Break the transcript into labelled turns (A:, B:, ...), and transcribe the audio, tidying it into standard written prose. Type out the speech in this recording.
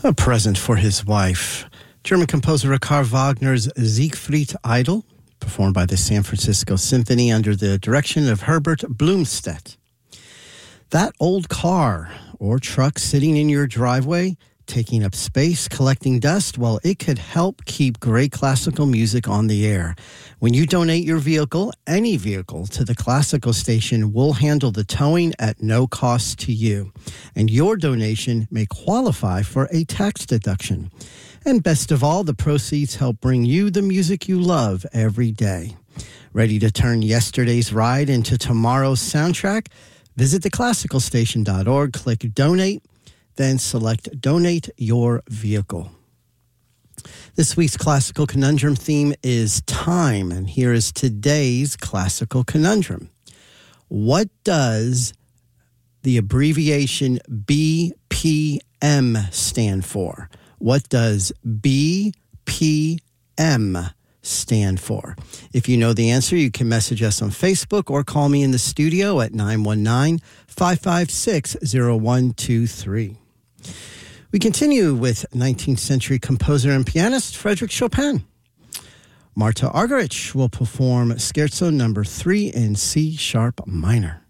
A: A present for his wife. German composer Richard Wagner's Siegfried Idle, performed by the San Francisco Symphony under the direction of Herbert Blomstedt. That old car or truck sitting in your driveway, taking up space, collecting dust, well, it could help keep great classical music on the air. When you donate your vehicle, any vehicle, to the classical station, we'll handle the towing at no cost to you. And your donation may qualify for a tax deduction. And best of all, the proceeds help bring you the music you love every day. Ready to turn yesterday's ride into tomorrow's soundtrack? Visit theclassicalstation.org, click Donate, then select Donate Your Vehicle. This week's Classical Conundrum theme is time, and here is today's Classical Conundrum. What does the abbreviation BPM stand for? What does BPM stand for? If you know the answer, you can message us on Facebook or call me in the studio at 919-556-0123. We continue with 19th century composer and pianist Frédéric Chopin. Marta Argerich will perform Scherzo number 3 in C sharp minor.